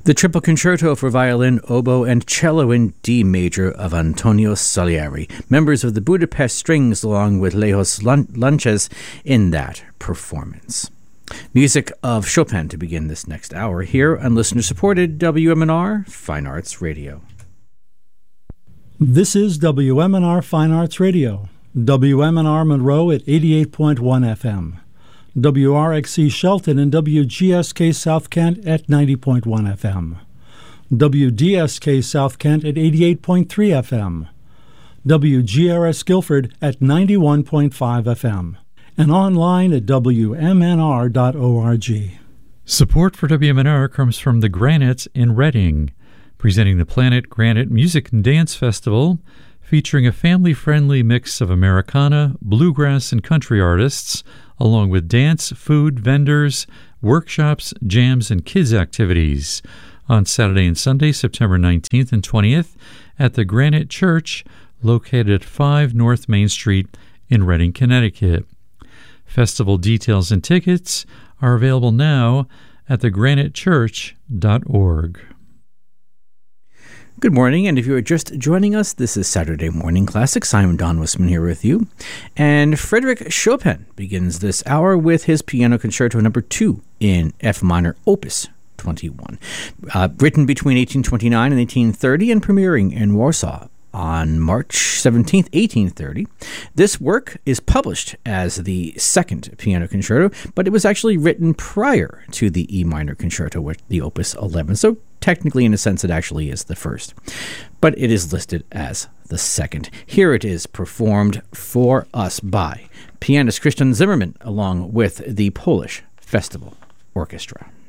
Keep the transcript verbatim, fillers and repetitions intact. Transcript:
The Triple Concerto for Violin, Oboe, and Cello in D Major of Antonio Salieri, members of the Budapest Strings along with Lehos Lanches in that performance. Music of Chopin to begin this next hour here on listener-supported W M N R Fine Arts Radio. This is W M N R Fine Arts Radio, W M N R Monroe at eighty-eight point one F M. W R X C Shelton and W G S K South Kent at ninety point one F M. W D S K South Kent at eighty-eight point three F M. W G R S Guilford at ninety-one point five F M. And online at W M N R dot org. Support for W M N R comes from the Granites in Reading, presenting the Planet Granite Music and Dance Festival, featuring a family-friendly mix of Americana, bluegrass, and country artists, along with dance, food, vendors, workshops, jams, and kids' activities on Saturday and Sunday, September nineteenth and twentieth at the Granite Church, located at five North Main Street in Reading, Connecticut. Festival details and tickets are available now at the granite church dot org. Good morning, and if you are just joining us, this is Saturday Morning Classics. I'm Don Wisman here with you. And Frédéric Chopin begins this hour with his Piano Concerto number two in F minor, Opus twenty-one. Uh, written between eighteen twenty-nine and eighteen thirty and premiering in Warsaw on March seventeenth, eighteen thirty. This work is published as the second piano concerto, but it was actually written prior to the E minor concerto, with the Opus eleven. So technically, in a sense, it actually is the first. But it is listed as the second. Here it is performed for us by pianist Christian Zimmerman, along with the Polish Festival Orchestra.